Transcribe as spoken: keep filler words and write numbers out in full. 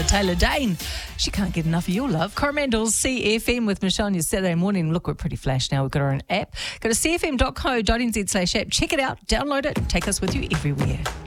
Taylor Dane. She can't get enough of your love. Coromandel's C F M with Michelle on your Saturday morning. Look, we're pretty flash now. We've got our own app. Go to c f m dot co dot n z slash app. Check it out. Download it. Take us with you everywhere.